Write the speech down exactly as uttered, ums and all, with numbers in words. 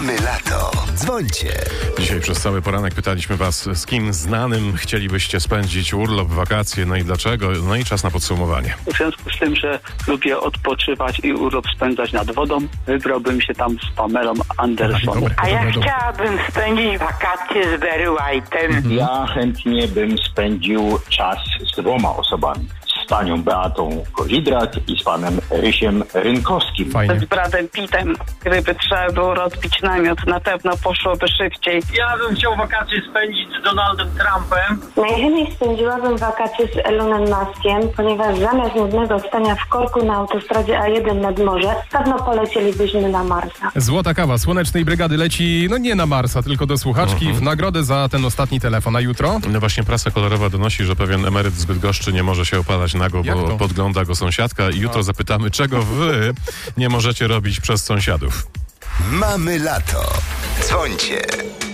Mamy lato. Dzwońcie. Dzisiaj przez cały poranek pytaliśmy was, z kim znanym chcielibyście spędzić urlop, wakacje, no i dlaczego? No i czas na podsumowanie. W związku z tym, że lubię odpoczywać i urlop spędzać nad wodą, wybrałbym się tam z Pamelą Anderson. Dobre, A ja dobre, dobre. chciałabym spędzić wakacje z Barry White'em. Ja chętnie bym spędził czas z dwoma osobami. Z panią Beatą Kozidrak i z panem Rysiem Rynkowskim. Fajnie. z Bradem Pittem. Gdyby trzeba było rozbić namiot, na pewno poszłoby szybciej. Ja bym chciał wakacje spędzić z Donaldem Trumpem. Najchętniej spędziłabym wakacje z Elonem Muskiem, ponieważ zamiast nudnego stania w korku na autostradzie A jeden nad morze, pewno polecielibyśmy na Marsa. Złota kawa Słonecznej Brygady leci, no nie na Marsa, tylko do słuchaczki Mhm. w nagrodę za ten ostatni telefon. A jutro? No właśnie prasa kolorowa donosi, że pewien emeryt z Bydgoszczy nie może się opalać nago, Jak bo to? podgląda go sąsiadka i jutro zapytamy, czego wy nie możecie robić przez sąsiadów. Mamy lato. Dzwońcie.